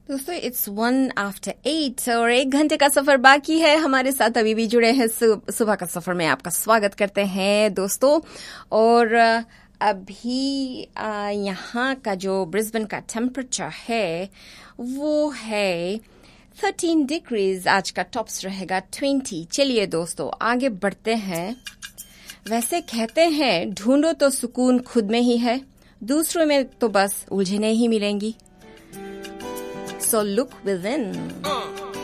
दोस्तों इट्स 1:08 और 1 घंटे का सफर बाकी है। हमारे साथ अभी भी जुड़े हैं सुबह का सफर में आपका स्वागत करते हैं दोस्तों। और अभी यहाँ का जो ब्रिस्बेन का टेम्परेचर है वो है 13 डिग्रीज। आज का टॉप्स रहेगा 20। चलिए दोस्तों आगे बढ़ते हैं। वैसे कहते हैं ढूंढो तो सुकून खुद में ही है, दूसरों में तो बस उलझने ही मिलेंगी। So look within.